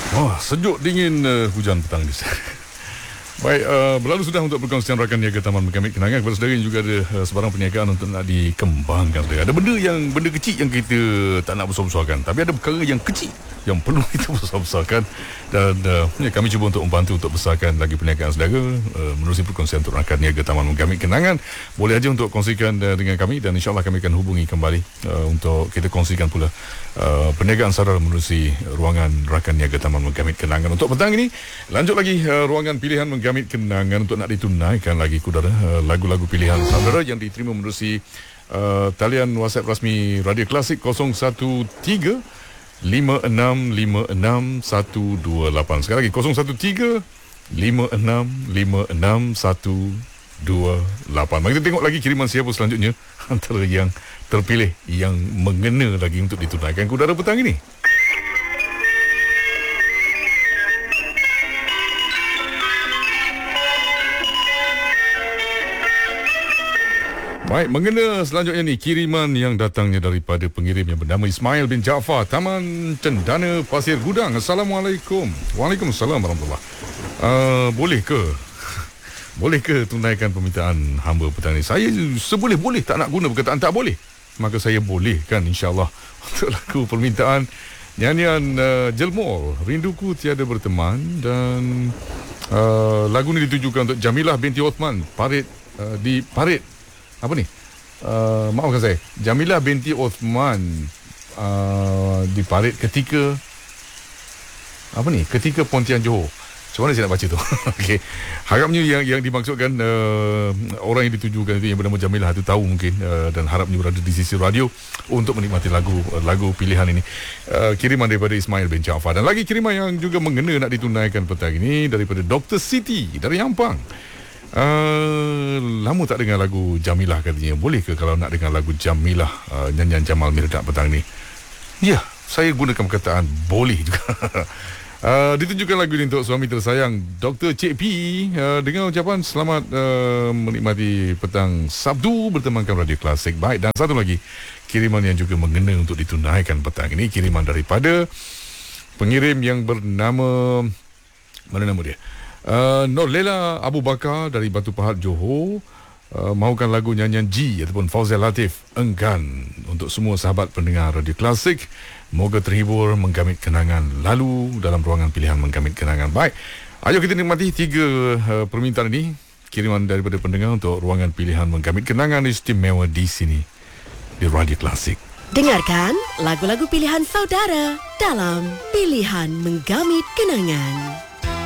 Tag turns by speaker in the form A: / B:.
A: Oh, sejuk dingin hujan petang ni. Baik, berlalu sudah untuk perkongsian rakan niaga Taman Menggamit Kenangan. Kepada saudara yang juga ada sebarang perniagaan untuk nak dikembangkan. Ada benda kecil yang kita tak nak besar-besarkan, tapi ada perkara yang kecil yang perlu kita besar-besarkan. Dan kami cuba untuk membantu untuk besarkan lagi perniagaan saudara menerusi perkongsian untuk rakan niaga Taman Menggamit Kenangan. Boleh aja untuk kongsikan dengan kami, dan insyaAllah kami akan hubungi kembali untuk kita kongsikan pula perniagaan saudara menerusi ruangan rakan niaga Taman Menggamit Kenangan. Untuk petang ini, lanjut lagi ruangan pilihan Menggamit Kenangan untuk nak ditunaikan lagi kudara lagu-lagu pilihan saudara yang diterima menerusi talian WhatsApp rasmi Radio Klasik 013-5656-128. Sekali lagi 013-5656-128. Mari kita tengok lagi kiriman siapa selanjutnya antara yang terpilih yang mengena lagi untuk ditunaikan kudara petang ini. Baik, mengena selanjutnya ni kiriman yang datangnya daripada pengirim yang bernama Ismail bin Jaafar, Taman Cendana, Pasir Gudang. Assalamualaikum. Waalaikumsalam warahmatullahi. Boleh ke tunaikan permintaan hamba petang ini? Saya seboleh-boleh tak nak guna perkataan tak boleh. Maka saya bolehkan insya-Allah untuk lagu permintaan nyanyian Jelmol, Rinduku Tiada Berteman, dan lagu ni ditujukan untuk Jamilah binti Osman, di Parit. Apa ni? Maafkan saya. Jamilah binti Osman di Parit ketika Pontian Johor. Macam mana saya nak baca tu? Okey. Harapnya yang dimaksudkan orang yang ditujukan itu yang bernama Jamilah itu tahu mungkin, dan harapnya berada di sisi radio untuk menikmati lagu pilihan ini. Kiriman daripada Ismail bin Jaafar. Dan lagi kiriman yang juga mengena nak ditunaikan petang ini daripada Dr. Siti dari Ampang. Lama tak dengar lagu Jamilah katanya. Boleh ke kalau nak dengar lagu Jamilah nyanyian Jamal Mirdad petang ni? Ya, saya gunakan perkataan boleh juga. Ditunjukkan lagu ini untuk suami tersayang Dr. Cik P, dengan ucapan selamat menikmati petang Sabtu bertemankan Radio Klasik. Baik, dan satu lagi kiriman yang juga mengena untuk ditunaikan petang ini, kiriman daripada pengirim yang bernama, mana nama dia? Norlela Abu Bakar dari Batu Pahat, Johor, mahukan lagu nyanyian G ataupun Fauzia Latif, Enggan, untuk semua sahabat pendengar Radio Klasik. Moga terhibur menggamit kenangan lalu dalam ruangan pilihan Menggamit Kenangan. Baik, ayo kita nikmati 3 permintaan ini, kiriman daripada pendengar untuk ruangan pilihan Menggamit Kenangan istimewa di sini di Radio Klasik.
B: Dengarkan lagu-lagu pilihan saudara dalam Pilihan Menggamit Kenangan.